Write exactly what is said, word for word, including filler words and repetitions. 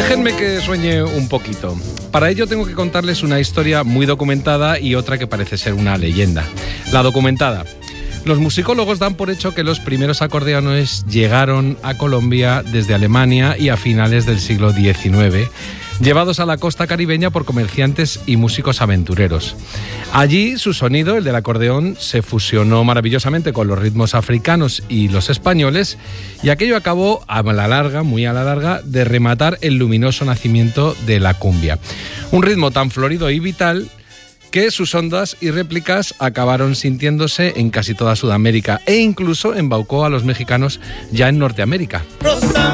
Déjenme que sueñe un poquito. Para ello tengo que contarles una historia muy documentada y otra que parece ser una leyenda. La documentada. Los musicólogos dan por hecho que los primeros acordeones llegaron a Colombia desde Alemania y a finales del siglo diecinueve, llevados a la costa caribeña por comerciantes y músicos aventureros. Allí su sonido, el del acordeón, se fusionó maravillosamente con los ritmos africanos y los españoles, y aquello acabó a la larga, muy a la larga, de rematar el luminoso nacimiento de la cumbia. Un ritmo tan florido y vital que sus ondas y réplicas acabaron sintiéndose en casi toda Sudamérica e incluso embaucó a los mexicanos ya en Norteamérica.